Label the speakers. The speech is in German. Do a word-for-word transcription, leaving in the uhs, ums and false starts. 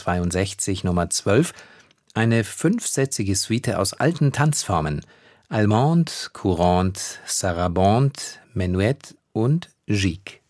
Speaker 1: zweiundsechzig Nummer zwölf, eine fünfsätzige Suite aus alten Tanzformen: Allemande, Courante, Sarabande, Menuett und Gigue.